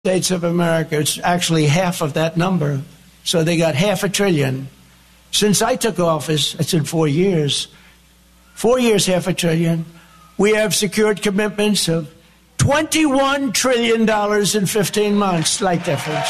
States of America. It's actually half of that number. So they got $500 billion. Since I took office, it's in 4 years. 4 years, $500 billion. We have secured commitments of $21 trillion in 15 months. Slight difference.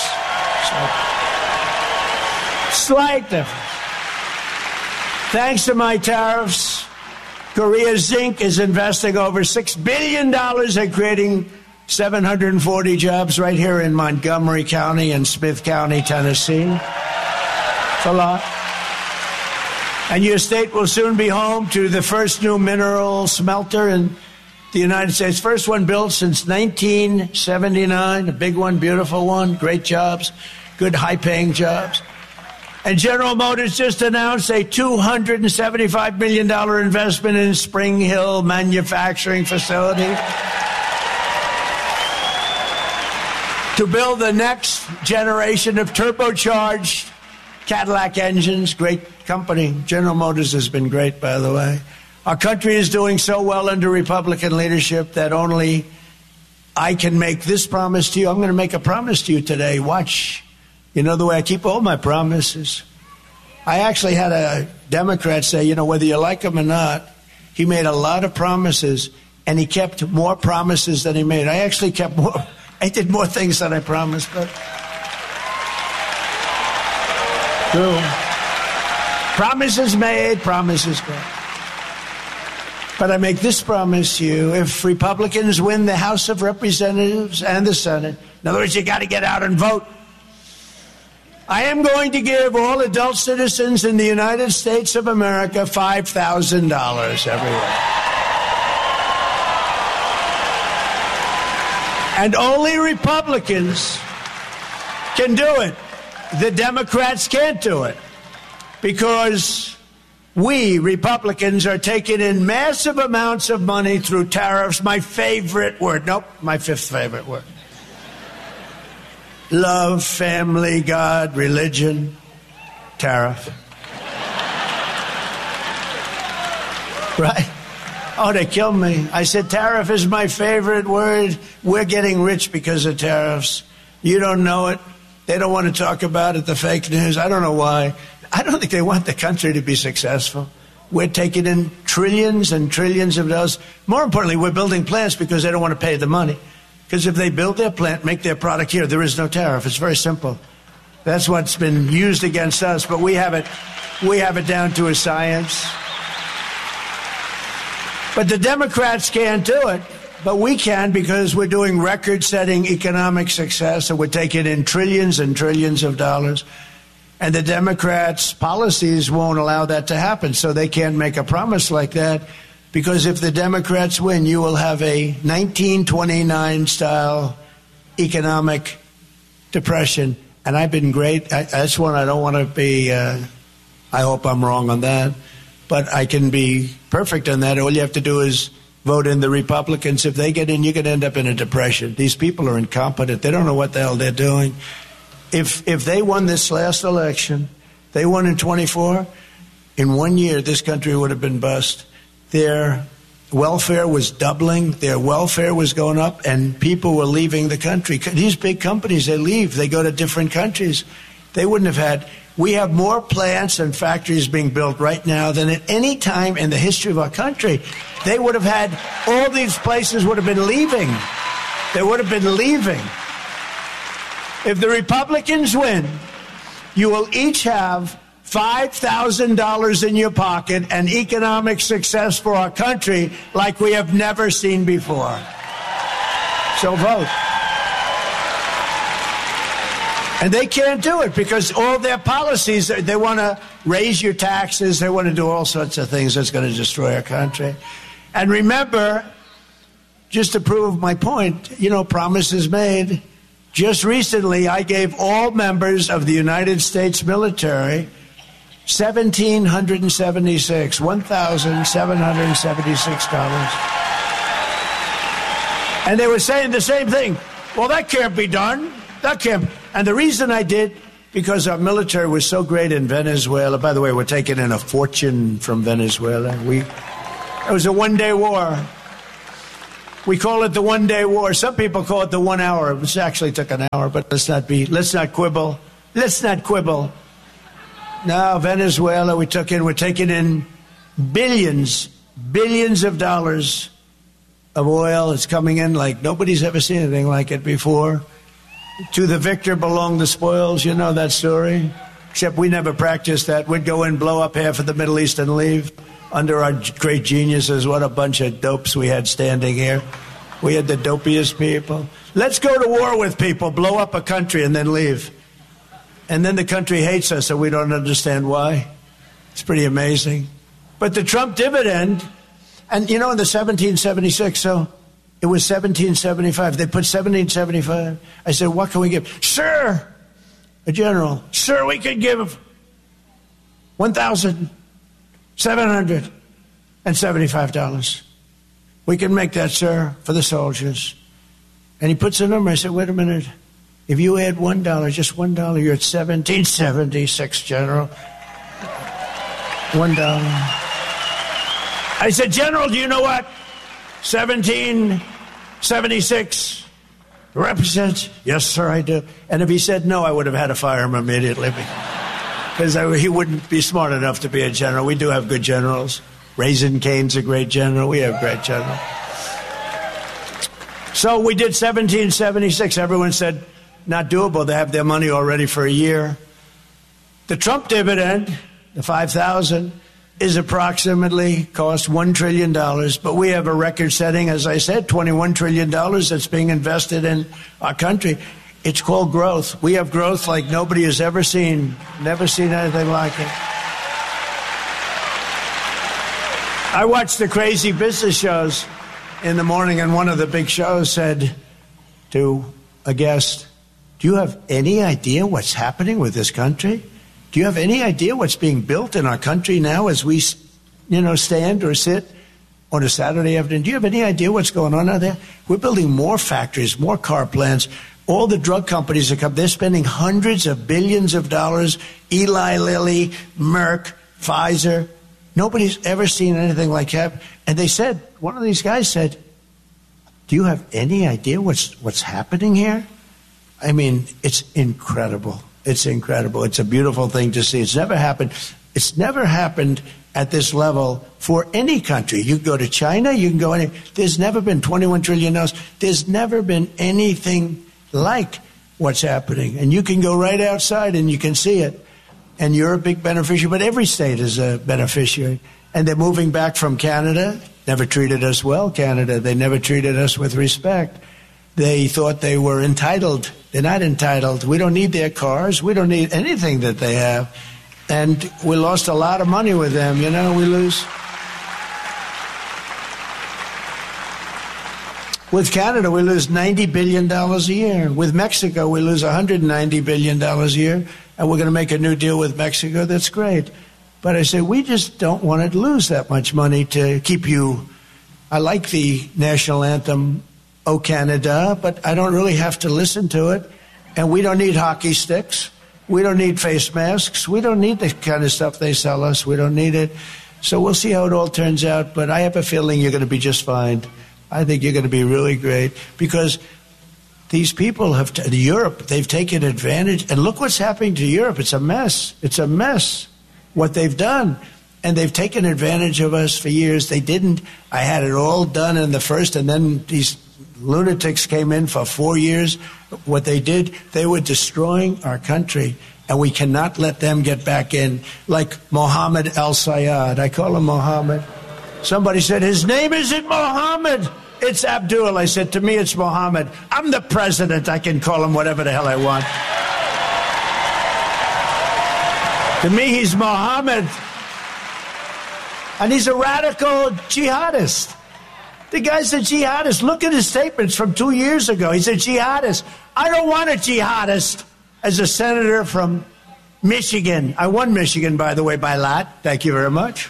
Slight difference. Thanks to my tariffs, Korea Zinc is investing over $6 billion in creating 740 jobs right here in Montgomery County and Smith County, Tennessee. It's a lot. And your state will soon be home to the first new mineral smelter in the United States. First one built since 1979. A big one, beautiful one, great jobs, good high-paying jobs. And General Motors just announced a $275 million investment in Spring Hill manufacturing facility to build the next generation of turbocharged Cadillac engines. Great company. General Motors has been great, by the way. Our country is doing so well under Republican leadership that only I can make this promise to you. I'm going to make a promise to you today. Watch. You know the way I keep all my promises. I actually had a Democrat say, whether you like him or not, he made a lot of promises, and he kept more promises than he made. I actually kept more. I did more things than I promised, but true. Promises made, promises kept. But I make this promise to you: if Republicans win the House of Representatives and the Senate, in other words, you got to get out and vote, I am going to give all adult citizens in the United States of America $5,000 every year. And only Republicans can do it. The Democrats can't do it because we, Republicans, are taking in massive amounts of money through tariffs. My favorite word. Nope, my fifth favorite word. Love, family, God, religion, tariff. Right? Oh, they killed me. I said tariff is my favorite word. We're getting rich because of tariffs. You don't know it. They don't want to talk about it, the fake news. I don't know why. I don't think they want the country to be successful. We're taking in trillions and trillions of dollars. More importantly, we're building plants because they don't want to pay the money. Because if they build their plant, make their product here, there is no tariff. It's very simple. That's what's been used against us, but we have it down to a science. But the Democrats can't do it, but we can because we're doing record-setting economic success, and we're taking in trillions and trillions of dollars. And the Democrats' policies won't allow that to happen, so they can't make a promise like that. Because if the Democrats win, you will have a 1929-style economic depression. And I've been great. That's one I don't want to be. I hope I'm wrong on that. But I can be perfect on that. All you have to do is vote in the Republicans. If they get in, you can end up in a depression. These people are incompetent. They don't know what the hell they're doing. If they won this last election, they won in 24, in 1 year, this country would have been bust. Their welfare was doubling. Their welfare was going up, and people were leaving the country. These big companies, they leave. They go to different countries. They wouldn't have had. We have more plants and factories being built right now than at any time in the history of our country. They would have had, all these places would have been leaving. They would have been leaving. If the Republicans win, you will each have $5,000 in your pocket and economic success for our country like we have never seen before. So vote. And they can't do it because all their policies, they want to raise your taxes. They want to do all sorts of things that's going to destroy our country. And remember, just to prove my point, promises made. Just recently, I gave all members of the United States military $1,776. And they were saying the same thing. Well, that can't be done. That can't. And the reason I did, because our military was so great in Venezuela. By the way, we're taking in a fortune from Venezuela. It was a one-day war. We call it the one-day war. Some people call it the 1 hour. It actually took an hour, but let's not quibble. Let's not quibble. Now, Venezuela, we're taking in billions of dollars of oil. It's coming in like nobody's ever seen anything like it before. To the victor belong the spoils. You know that story. Except we never practiced that. We'd go in, blow up half of the Middle East and leave. Under our great geniuses, what a bunch of dopes we had standing here. We had the dopiest people. Let's go to war with people, blow up a country, and then leave. And then the country hates us, and we don't understand why. It's pretty amazing. But the Trump dividend, and in the 1776, so it was 1775. They put 1775. I said, what can we give? Sir, a general, sir, we could give $1,775. We can make that, sir, for the soldiers. And he puts a number. I said, wait a minute. If you add $1, just $1, you're at 1776, General. $1. I said, General, do you know what 1776 represents? Yes, sir, I do. And if he said no, I would have had to fire him immediately. Because he wouldn't be smart enough to be a general. We do have good generals. Raisin Cane's a great general. We have great generals. So we did 1776. Everyone said, not doable. They have their money already for a year. The Trump dividend, the $5,000, is approximately cost $1 trillion. But we have a record-setting, as I said, $21 trillion that's being invested in our country. It's called growth. We have growth like nobody has ever seen. Never seen anything like it. I watched the crazy business shows in the morning, and one of the big shows said to a guest, do you have any idea what's happening with this country? Do you have any idea what's being built in our country now as we, stand or sit on a Saturday afternoon? Do you have any idea what's going on out there? We're building more factories, more car plants. All the drug companies that come, they're spending hundreds of billions of dollars. Eli Lilly, Merck, Pfizer. Nobody's ever seen anything like that. And they said, one of these guys said, do you have any idea what's happening here? I mean, it's incredible. It's incredible. It's a beautiful thing to see. It's never happened. It's never happened at this level for any country. You can go to China, you can go anywhere. There's never been $21 trillion. There's never been anything like what's happening. And you can go right outside and you can see it. And you're a big beneficiary, but every state is a beneficiary. And they're moving back from Canada. Never treated us well, Canada. They never treated us with respect. They thought they were entitled. They're not entitled. We don't need their cars. We don't need anything that they have. And we lost a lot of money with them. We lose. With Canada, we lose $90 billion a year. With Mexico, we lose $190 billion a year. And we're going to make a new deal with Mexico. That's great. But I say, we just don't want to lose that much money to keep you. I like the national anthem, O Canada, but I don't really have to listen to it. And we don't need hockey sticks. We don't need face masks. We don't need the kind of stuff they sell us. We don't need it. So we'll see how it all turns out. But I have a feeling you're going to be just fine. I think you're going to be really great because these people Europe, they've taken advantage. And look what's happening to Europe. It's a mess. It's a mess what they've done. And they've taken advantage of us for years. They didn't. I had it all done in the first, and then these lunatics came in for 4 years. What they did, they were destroying our country, and we cannot let them get back in. Like Mohammed al-Sayed. I call him Mohammed. Somebody said, his name isn't Mohammed. It's Abdul. I said, to me, it's Mohammed. I'm the president. I can call him whatever the hell I want. To me, he's Mohammed. And he's a radical jihadist. The guy's a jihadist. Look at his statements from 2 years ago. He's a jihadist. I don't want a jihadist as a senator from Michigan. I won Michigan, by the way, by a lot. Thank you very much.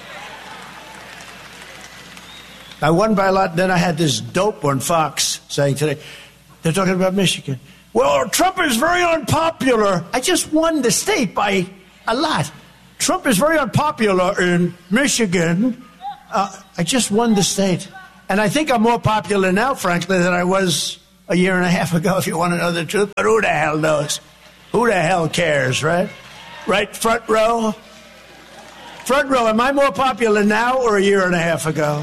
I won by a lot. Then I had this dope on Fox saying today, they're talking about Michigan. Well, Trump is very unpopular. I just won the state by a lot. Trump is very unpopular in Michigan. I just won the state. And I think I'm more popular now, frankly, than I was a year and a half ago, if you want to know the truth. But who the hell knows? Who the hell cares, right? Right, front row? Front row, am I more popular now or a year and a half ago?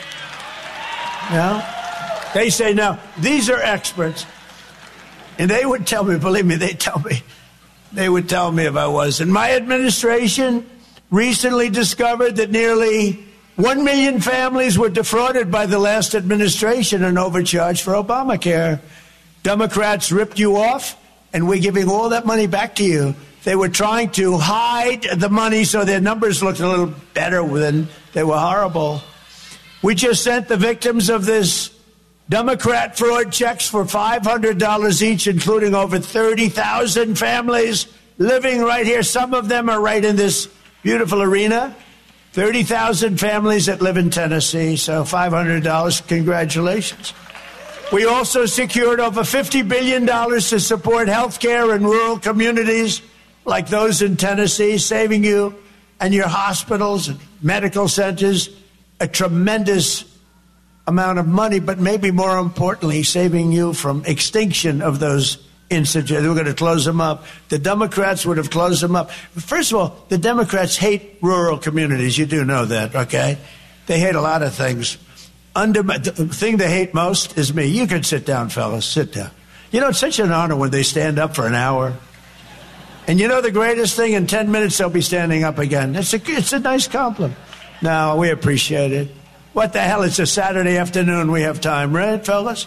No? They say no. These are experts. And they would tell me, believe me, they would tell me if I was. And my administration recently discovered that nearly 1 million families were defrauded by the last administration and overcharged for Obamacare. Democrats ripped you off, and we're giving all that money back to you. They were trying to hide the money so their numbers looked a little better than they were horrible. We just sent the victims of this Democrat fraud checks for $500 each, including over 30,000 families living right here. Some of them are right in this beautiful arena. 30,000 families that live in Tennessee, so $500. Congratulations. We also secured over $50 billion to support health care in rural communities like those in Tennessee, saving you and your hospitals and medical centers a tremendous amount of money, but maybe more importantly, saving you from extinction of those institutions. We're going to close them up. The Democrats would have closed them up. First of all, the Democrats hate rural communities. You do know that, okay? They hate a lot of things. The thing they hate most is me. You can sit down, fellas. Sit down. You know, it's such an honor when they stand up for an hour. And you know the greatest thing? In 10 minutes, they'll be standing up again. It's a nice compliment. No, we appreciate it. What the hell? It's a Saturday afternoon. We have time, right, fellas?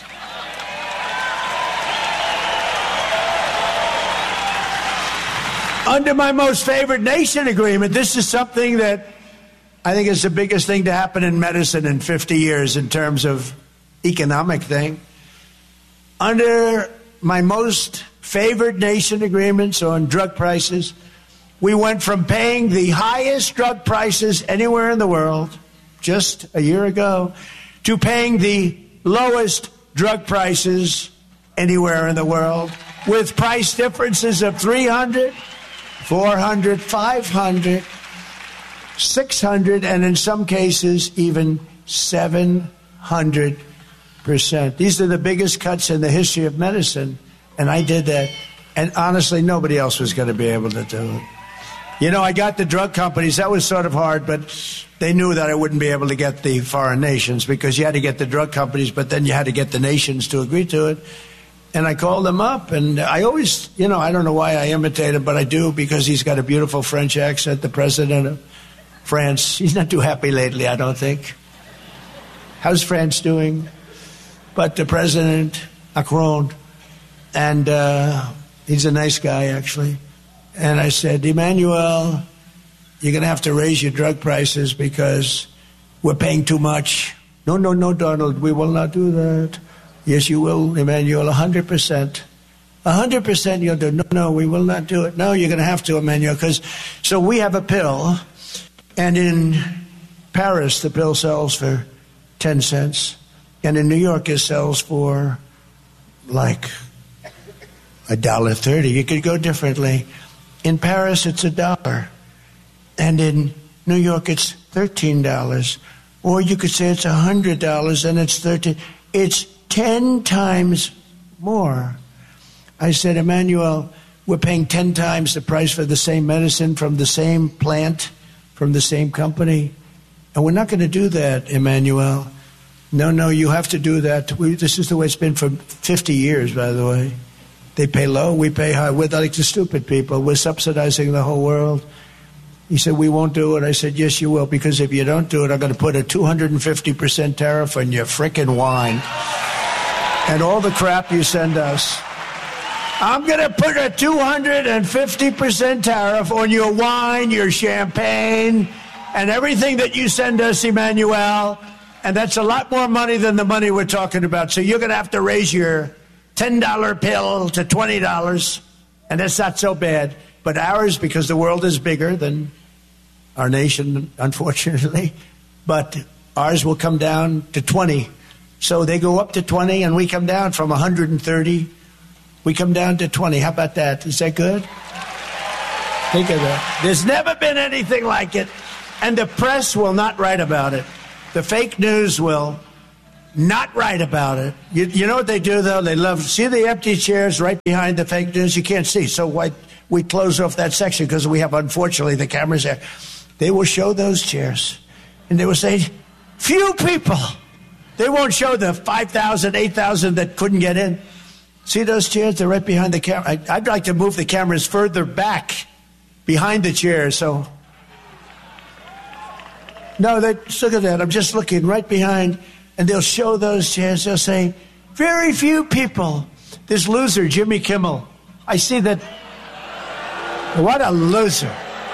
Under my most favored nation agreement, this is something that I think is the biggest thing to happen in medicine in 50 years in terms of economic thing. Under my most favored nation agreements on drug prices, we went from paying the highest drug prices anywhere in the world just a year ago to paying the lowest drug prices anywhere in the world, with price differences of 300, 400, 500, 600, and in some cases even 700%. These are the biggest cuts in the history of medicine, and I did that. And honestly, nobody else was going to be able to do it. You know, I got the drug companies. That was sort of hard, but they knew that I wouldn't be able to get the foreign nations because you had to get the drug companies, but then you had to get the nations to agree to it. And I called him up, and I always, you know, I don't know why I imitate him, but I do because he's got a beautiful French accent, the president of France. He's not too happy lately, I don't think. How's France doing? But the president, Macron, and he's a nice guy, actually. And I said, Emmanuel, you're going to have to raise your drug prices because we're paying too much. No, Donald, we will not do that. Yes, you will, Emmanuel, 100%. 100% you'll do. No, we will not do it. No, you're going to have to, Emmanuel, because so we have a pill, and in Paris the pill sells for 10 cents, and in New York it sells for like $1.30. You could go differently. In Paris it's $1, and in New York it's $13. Or you could say it's $100 and it's $13. It's 10 times more. I said, Emmanuel, we're paying 10 times the price for the same medicine from the same plant, from the same company. And we're not going to do that, Emmanuel. No, you have to do that. This is the way it's been for 50 years, by the way. They pay low, we pay high. We're like the stupid people. We're subsidizing the whole world. He said, we won't do it. I said, yes, you will, because if you don't do it, I'm going to put a 250% tariff on your frickin' wine and all the crap you send us. I'm going to put a 250% tariff on your wine, your champagne, and everything that you send us, Emmanuel. And that's a lot more money than the money we're talking about. So you're going to have to raise your $10 pill to $20, and that's not so bad. But ours, because the world is bigger than our nation, unfortunately, but ours will come down to 20. So they go up to 20, and we come down from 130. We come down to 20. How about that? Is that good? Think of that. There's never been anything like it, and the press will not write about it. The fake news will. not right about it. You know what they do, though? They love, see the empty chairs right behind the fake news? You can't see. So we close off that section because we have, unfortunately, the cameras there. They will show those chairs. And they will say, few people. They won't show the 5,000, 8,000 that couldn't get in. See those chairs? They're right behind the camera. I'd like to move the cameras further back behind the chairs. So, no, look at that. I'm just looking right behind. And they'll show those chairs. They'll say, very few people. This loser, Jimmy Kimmel. I see that. What a loser.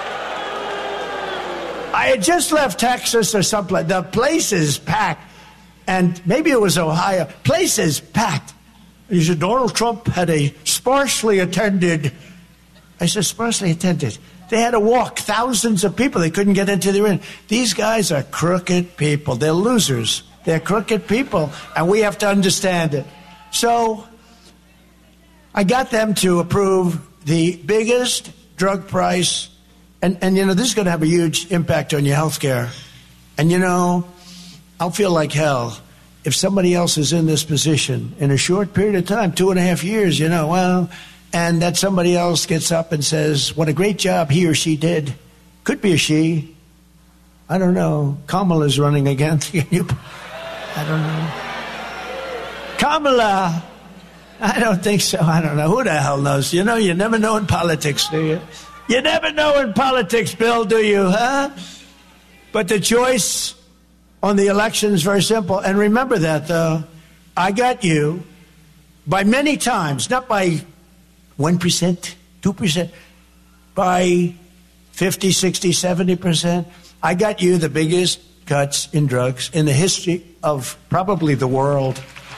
I had just left Texas or someplace. The place is packed. And maybe it was Ohio. Place is packed. He said, Donald Trump had a sparsely attended. I said, sparsely attended. They had to walk thousands of people. They couldn't get into the arena. These guys are crooked people. They're losers. They're crooked people. And we have to understand it. So I got them to approve the biggest drug price. And you know, this is going to have a huge impact on your health care. And, you know, I'll feel like hell if somebody else is in this position in a short period of time, 2.5 years, you know, well, and that somebody else gets up and says, what a great job he or she did. Could be a she. I don't know. Kamala's running again. I don't know. Kamala. I don't think so. I don't know. Who the hell knows? You know, you never know in politics, do you? You never know in politics, Bill, do you, huh? But the choice on the election is very simple. And remember that, though. I got you by many times, not by 1%, 2%, by 50, 60, 70%. I got you the biggest cuts in drugs in the history of probably the world.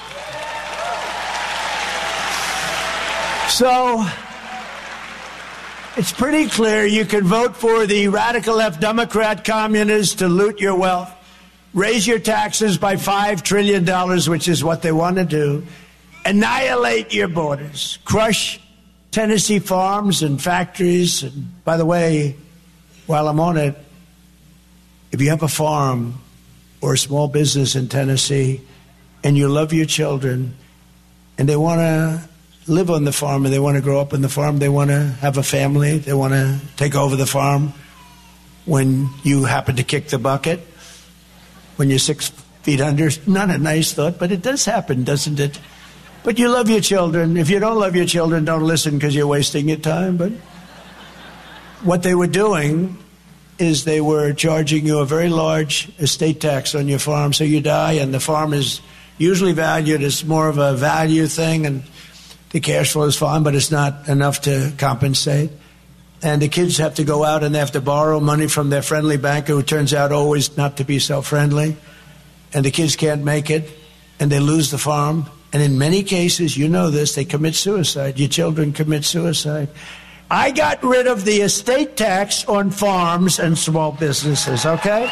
So it's pretty clear you can vote for the radical left Democrat communists to loot your wealth, raise your taxes by $5 trillion, which is what they want to do, annihilate your borders, crush Tennessee farms and factories. And by the way, while I'm on it, if you have a farm or a small business in Tennessee and you love your children and they want to live on the farm and they want to grow up on the farm, they want to have a family, they want to take over the farm when you happen to kick the bucket, when you're 6 feet under, not a nice thought, but it does happen, doesn't it? But you love your children. If you don't love your children, don't listen because you're wasting your time. But what they were doing is they were charging you a very large estate tax on your farm, so you die, and the farm is usually valued as more of a value thing, and the cash flow is fine, but it's not enough to compensate. And the kids have to go out and they have to borrow money from their friendly banker, who turns out always not to be so friendly. And the kids can't make it, and they lose the farm. And in many cases, you know this, they commit suicide. Your children commit suicide. I got rid of the estate tax on farms and small businesses, okay?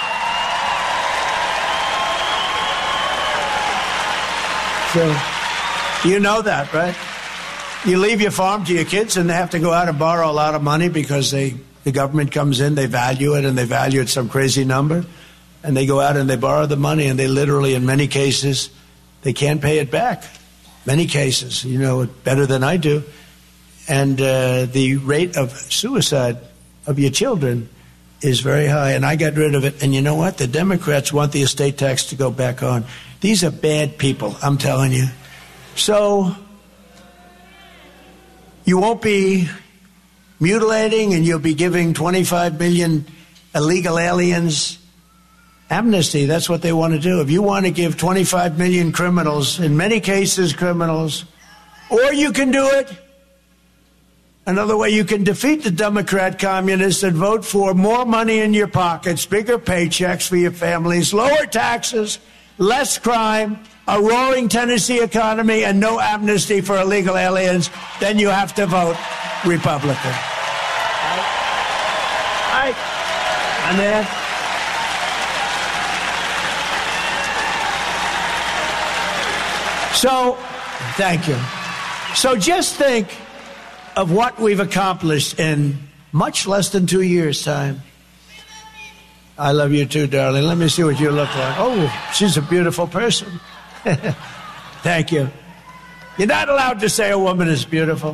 So, you know that, right? You leave your farm to your kids and they have to go out and borrow a lot of money because the government comes in, they value it, and they value it some crazy number. And they go out and they borrow the money, and they literally, in many cases, they can't pay it back. Many cases, you know it better than I do. And the rate of suicide of your children is very high, and I got rid of it. And you know what? The Democrats want the estate tax to go back on. These are bad people, I'm telling you. So you won't be mutilating, and you'll be giving 25 million illegal aliens amnesty. That's what they want to do. If you want to give 25 million criminals, in many cases criminals, or you can do it another way, you can defeat the Democrat communists and vote for more money in your pockets, bigger paychecks for your families, lower taxes, less crime, a roaring Tennessee economy, and no amnesty for illegal aliens. Then you have to vote Republican. Right? And then so, thank you. So just think of what we've accomplished in much less than 2 years' time. I love you too, darling. Let me see what you look like. Oh, she's a beautiful person. Thank you. You're not allowed to say a woman is beautiful.